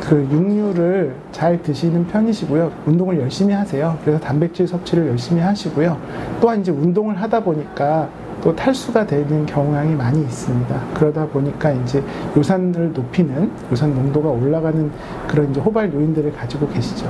그 육류를 잘 드시는 편이시고요. 운동을 열심히 하세요. 그래서 단백질 섭취를 열심히 하시고요. 또한 이제 운동을 하다 보니까 또 탈수가 되는 경향이 많이 있습니다. 그러다 보니까 이제 요산을 높이는, 요산 농도가 올라가는 그런 이제 호발 요인들을 가지고 계시죠.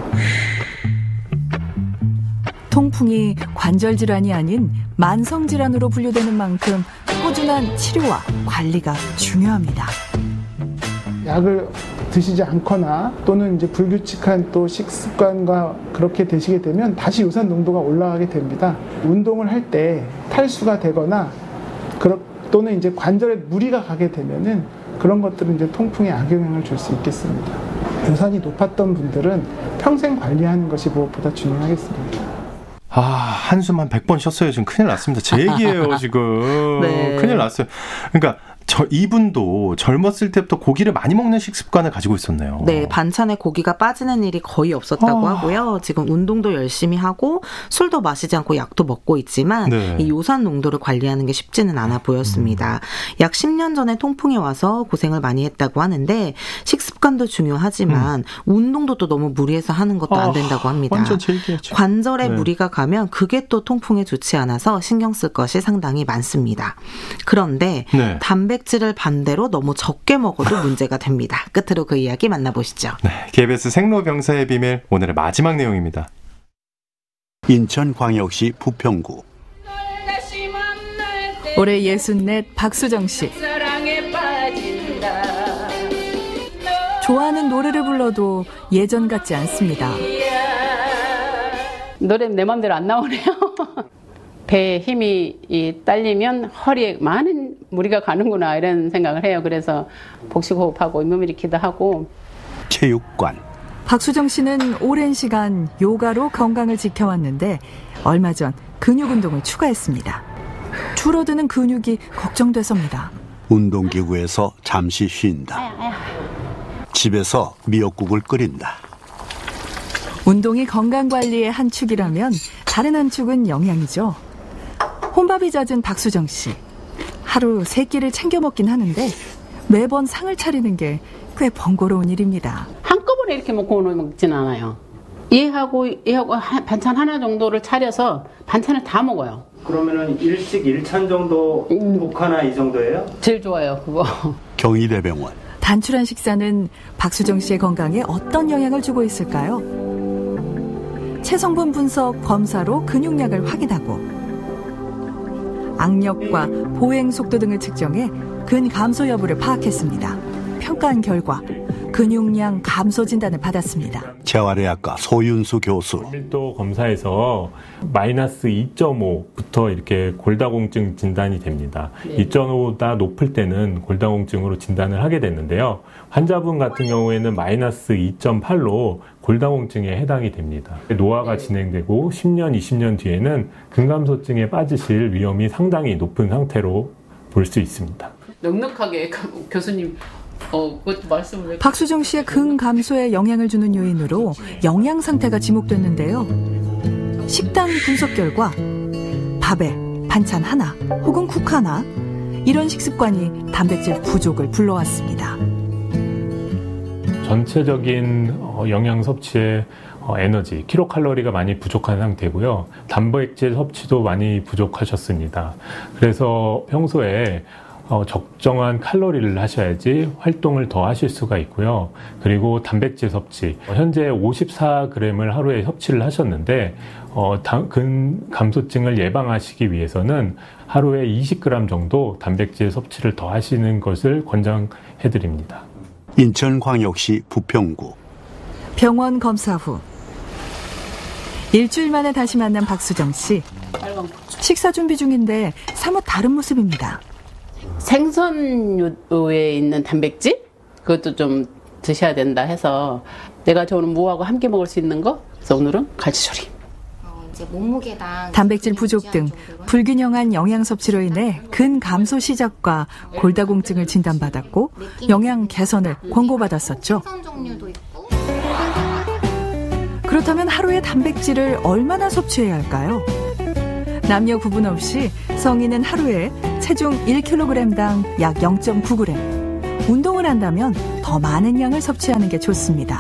통풍이 관절 질환이 아닌 만성 질환으로 분류되는 만큼 꾸준한 치료와 관리가 중요합니다. 약을 드시지 않거나 또는 이제 불규칙한 또 식습관과 그렇게 되시게 되면 다시 요산 농도가 올라가게 됩니다. 운동을 할 때 탈수가 되거나 또는 이제 관절에 무리가 가게 되면은 그런 것들은 이제 통풍에 악영향을 줄 수 있겠습니다. 요산이 높았던 분들은 평생 관리하는 것이 무엇보다 중요하겠습니다. 한숨 한 100번 쉬었어요. 지금 큰일 났습니다. 제 얘기예요, 지금. 네. 큰일 났어요. 그러니까 이분도 젊었을 때부터 고기를 많이 먹는 식습관을 가지고 있었네요. 네, 반찬에 고기가 빠지는 일이 거의 없었다고 하고요. 지금 운동도 열심히 하고 술도 마시지 않고 약도 먹고 있지만 네. 이 요산 농도를 관리하는 게 쉽지는 않아 보였습니다. 약 10년 전에 통풍이 와서 고생을 많이 했다고 하는데 식습관도 중요하지만 운동도 또 너무 무리해서 하는 것도 안 된다고 합니다. 완전 제 얘기였죠. 관절에 무리가 가면 그게 또 통풍에 좋지 않아서 신경 쓸 것이 상당히 많습니다. 그런데 네. 단백질을 반대로 너무 적게 먹어도 문제가 됩니다. 끝으로 그 이야기 만나보시죠. 네, KBS 생로병사의 비밀 오늘의 마지막 내용입니다. 인천광역시 부평구. 올해 64 박수정 씨. 좋아하는 노래를 불러도 예전 같지 않습니다. 노래 내 맘대로 안 나오네요. 배에 힘이 딸리면 허리에 많은 무리가 가는구나 이런 생각을 해요. 그래서 복식호흡하고 잇몸일으키기도 하고. 체육관. 박수정 씨는 오랜 시간 요가로 건강을 지켜왔는데 얼마 전 근육 운동을 추가했습니다. 줄어드는 근육이 걱정돼서입니다. 운동기구에서 잠시 쉰다. 집에서 미역국을 끓인다. 운동이 건강관리의 한 축이라면 다른 한 축은 영양이죠. 혼밥이 잦은 박수정 씨. 하루 3끼를 챙겨 먹긴 하는데 매번 상을 차리는 게 꽤 번거로운 일입니다. 한꺼번에 이렇게 먹지는 않아요. 얘하고 반찬 하나 정도를 차려서 반찬을 다 먹어요. 그러면은 일식 1찬 정도 국 하나 이 정도예요? 제일 좋아요, 그거. 경희대병원. 단출한 식사는 박수정 씨의 건강에 어떤 영향을 주고 있을까요? 체성분 분석 검사로 근육량을 확인하고 악력과 보행 속도 등을 측정해 근감소 여부를 파악했습니다. 평가한 결과 근육량 감소 진단을 받았습니다. 재활의학과 소윤수 교수. 밀도 검사에서 마이너스 2.5부터 이렇게 골다공증 진단이 됩니다. 2.5보다 높을 때는 골다공증으로 진단을 하게 됐는데요. 환자분 같은 경우에는 마이너스 2.8로 골다공증에 해당이 됩니다. 노화가 진행되고 10년, 20년 뒤에는 근감소증에 빠지실 위험이 상당히 높은 상태로 볼 수 있습니다. 넉넉하게 교수님 그것도 말씀을. 박수정 씨의 근감소에 영향을 주는 요인으로 영양 상태가 지목됐는데요. 식단 분석 결과 밥에 반찬 하나 혹은 국 하나 이런 식습관이 단백질 부족을 불러왔습니다. 전체적인 영양 섭취에 에너지, 킬로칼로리가 많이 부족한 상태고요. 단백질 섭취도 많이 부족하셨습니다. 그래서 평소에 적정한 칼로리를 하셔야지 활동을 더 하실 수가 있고요. 그리고 단백질 섭취, 현재 54g을 하루에 섭취를 하셨는데 근감소증을 예방하시기 위해서는 하루에 20g 정도 단백질 섭취를 더 하시는 것을 권장해드립니다. 인천광역시 부평구. 병원 검사 후 일주일 만에 다시 만난 박수정 씨. 식사 준비 중인데 사뭇 다른 모습입니다. 생선류에 있는 단백질? 그것도 좀 드셔야 된다 해서 내가 좋아하는 무하고 함께 먹을 수 있는 거? 그래서 오늘은 갈치조림. 이제 몸무게당 단백질 부족 등 불균형한 영양 섭취로 인해 근감소 시작과 골다공증을 진단받았고 영양 개선을 권고받았었죠. 그렇다면 하루에 단백질을 얼마나 섭취해야 할까요? 남녀 구분 없이 성인은 하루에 체중 1kg당 약 0.9g, 운동을 한다면 더 많은 양을 섭취하는 게 좋습니다.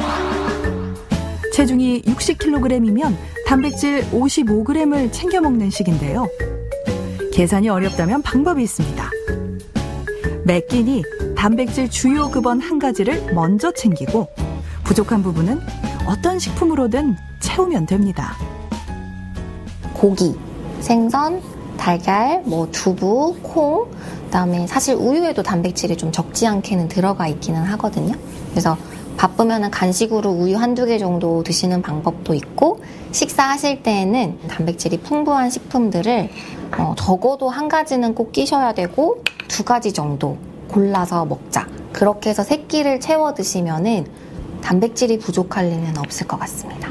체중이 60kg이면 단백질 55g을 챙겨 먹는 식인데요. 계산이 어렵다면 방법이 있습니다. 매 끼니 단백질 주요 급원 한 가지를 먼저 챙기고 부족한 부분은 어떤 식품으로든 채우면 됩니다. 고기, 생선, 달걀, 두부, 콩, 그다음에 사실 우유에도 단백질이 좀 적지 않게는 들어가 있기는 하거든요. 그래서 바쁘면은 간식으로 우유 한두 개 정도 드시는 방법도 있고, 식사하실 때에는 단백질이 풍부한 식품들을 적어도 한 가지는 꼭 끼셔야 되고 2가지 정도 골라서 먹자. 그렇게 해서 3끼를 채워 드시면은 단백질이 부족할 리는 없을 것 같습니다.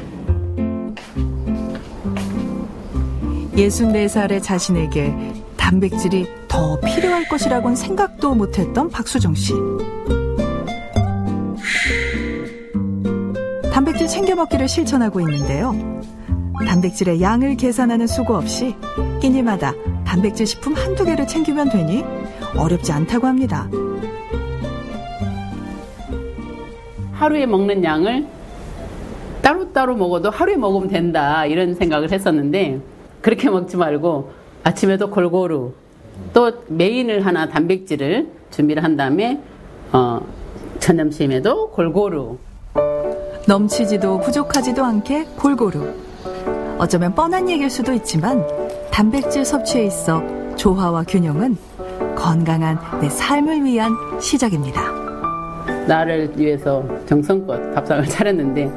64살의 자신에게 단백질이 더 필요할 것이라고는 생각도 못했던 박수정 씨. 단백질 챙겨 먹기를 실천하고 있는데요. 단백질의 양을 계산하는 수고 없이 끼니마다 단백질 식품 한두 개를 챙기면 되니 어렵지 않다고 합니다. 하루에 먹는 양을 따로따로 먹어도 하루에 먹으면 된다, 이런 생각을 했었는데, 그렇게 먹지 말고 아침에도 골고루, 또 메인을 하나 단백질을 준비를 한 다음에 저녁심에도 골고루, 넘치지도 부족하지도 않게 골고루. 어쩌면 뻔한 얘기일 수도 있지만 단백질 섭취에 있어 조화와 균형은 건강한 내 삶을 위한 시작입니다. 나를 위해서 정성껏 밥상을 차렸는데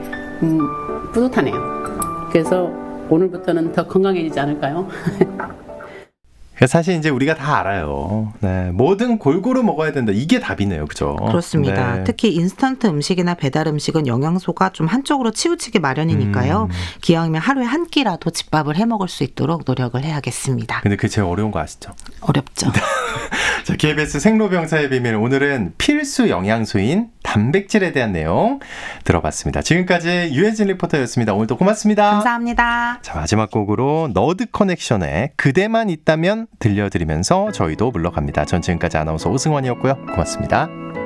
뿌듯하네요. 그래서 오늘부터는 더 건강해지지 않을까요? 사실 이제 우리가 다 알아요. 네, 뭐든 골고루 먹어야 된다. 이게 답이네요. 그죠? 그렇습니다. 네. 특히 인스턴트 음식이나 배달 음식은 영양소가 좀 한쪽으로 치우치기 마련이니까요. 기왕이면 하루에 한 끼라도 집밥을 해 먹을 수 있도록 노력을 해야겠습니다. 근데 그게 제일 어려운 거 아시죠? 어렵죠. 자, KBS 생로병사의 비밀, 오늘은 필수 영양소인 단백질에 대한 내용 들어봤습니다. 지금까지 유혜진 리포터였습니다. 오늘도 고맙습니다. 감사합니다. 자, 마지막 곡으로 너드 커넥션의 그대만 있다면 들려드리면서 저희도 물러갑니다. 전 지금까지 아나운서 오승환이었고요. 고맙습니다.